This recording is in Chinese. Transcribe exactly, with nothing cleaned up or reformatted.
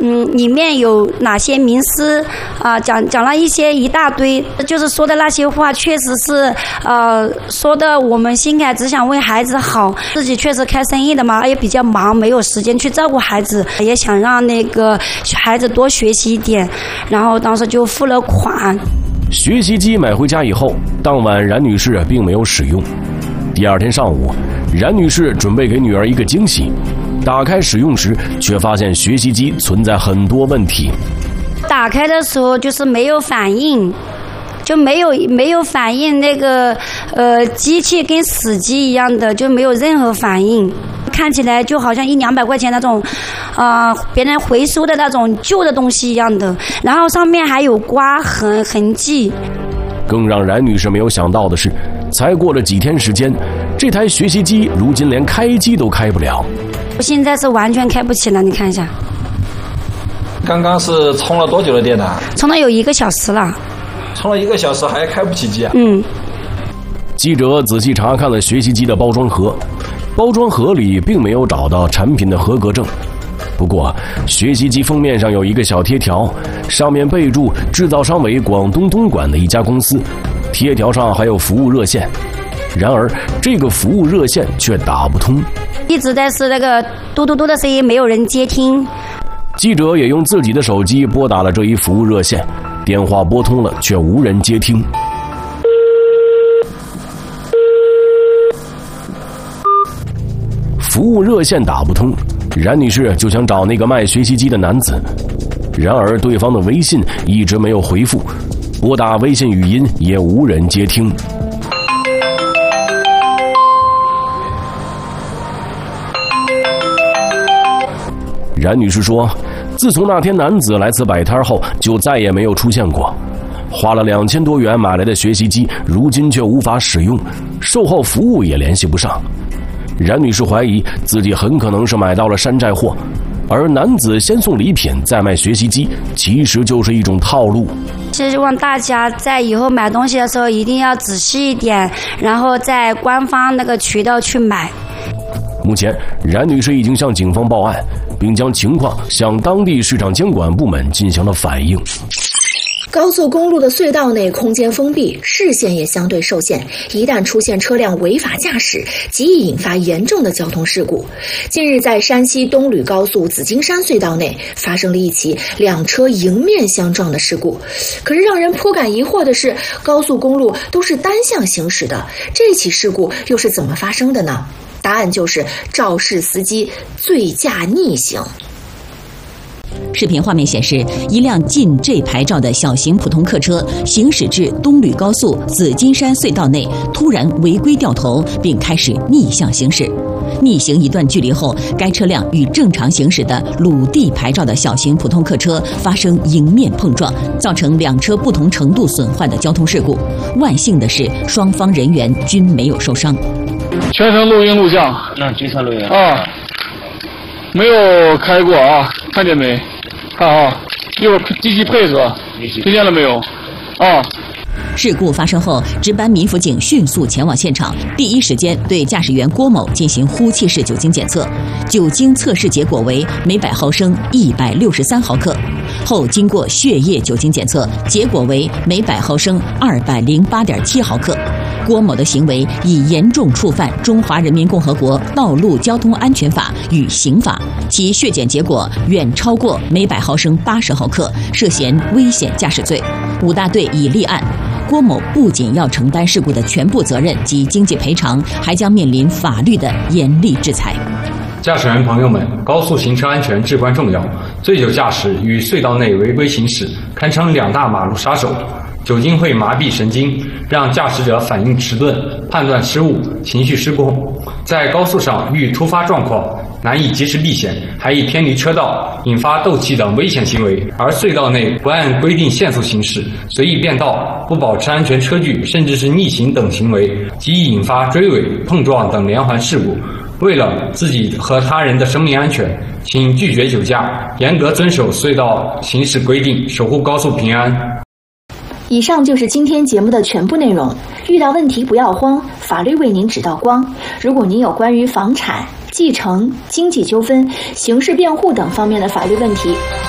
嗯，里面有哪些名师啊、呃，讲讲了一些一大堆，就是说的那些话，确实是呃说的我们心感只想为孩子好，自己确实开生意的嘛，也比较忙，没有时间去照顾孩子，也想让那个孩子多学习一点，然后当时就付了款。 学习机买回家以后，当晚冉女士并没有使用。第二天上午，冉女士准备给女儿一个惊喜，打开使用时，却发现学习机存在很多问题。 打开的时候就是没有反应，就没有没有反应，那个呃机器跟死机一样的，就没有任何反应。看起来就好像一两百块钱那种，呃，别人回收的那种旧的东西一样的，然后上面还有刮痕痕迹。 更让冉女士没有想到的是，才过了几天时间，这台学习机如今连开机都开不了。 现在是完全开不起了，你看一下。 刚刚是充了多久的电呢？ 充了有一个小时了。 充了一个小时还开不起机啊？ 嗯。 记者仔细查看了学习机的包装盒。包装盒里并没有找到产品的合格证，不过学习机封面上有一个小贴条，上面备注制造商为广东东莞的一家公司，贴条上还有服务热线。然而这个服务热线却打不通， 一直在是那个嘟嘟嘟的声音，没有人接听。 记者也用自己的手机拨打了这一服务热线，电话拨通了，却无人接听。服务热线打不通，冉女士就想找那个卖学习机的男子，然而对方的微信一直没有回复，拨打微信语音也无人接听。冉女士说，自从那天男子来此摆摊后，就再也没有出现过。花了两千多元买来的学习机，如今却无法使用，售后服务也联系不上。冉女士怀疑自己很可能是买到了山寨货，而男子先送礼品再卖学习机，其实就是一种套路。 希望大家在以后买东西的时候一定要仔细一点，然后在官方那个渠道去买。 目前，冉女士已经向警方报案，并将情况向当地市场监管部门进行了反映。 高速公路的隧道内空间封闭，视线也相对受限，一旦出现车辆违法驾驶，极易引发严重的交通事故。近日在山西东吕高速紫金山隧道内发生了一起两车迎面相撞的事故。可是让人颇感疑惑的是，高速公路都是单向行驶的，这起事故又是怎么发生的呢？答案就是肇事司机醉驾逆行。 视频画面显示，一辆进 J 牌照的小型普通客车行驶至东吕高速紫金山隧道内，突然违规掉头，并开始逆向行驶。逆行一段距离后，该车辆与正常行驶的鲁 D 牌照的小型普通客车发生迎面碰撞，造成两车不同程度损坏的交通事故。万幸的是，双方人员均没有受伤。 全程录音录像， 那全程录音啊，没有开过啊，看见没？看啊，一会儿机器配是吧？听见了没有？啊。 事故发生后，值班民辅警迅速前往现场，第一时间对驾驶员郭某进行呼气式酒精检测，酒精测试结果为每百毫升一百六十三毫克。后经过血液酒精检测，结果为每百毫升二百零八点七毫克。郭某的行为已严重触犯《中华人民共和国道路交通安全法》与刑法，其血检结果远超过每百毫升八十毫克，涉嫌危险驾驶罪。五大队已立案。郭某不仅要承担事故的全部责任及经济赔偿，还将面临法律的严厉制裁。 驾驶员朋友们，高速行车安全至关重要，醉酒驾驶与隧道内违规行驶堪称两大马路杀手。酒精会麻痹神经，让驾驶者反应迟钝、判断失误、情绪失控。在高速上遇突发状况难以及时避险，还易偏离车道，引发斗气等危险行为。而隧道内不按规定限速行驶、随意变道、不保持安全车距，甚至是逆行等行为，极易引发追尾、碰撞等连环事故。为了自己和他人的生命安全，请拒绝酒驾，严格遵守隧道行驶规定，守护高速平安。 以上就是今天节目的全部内容。遇到问题不要慌，法律为您指道光。如果您有关于房产、继承、经济纠纷、刑事辩护等方面的法律问题，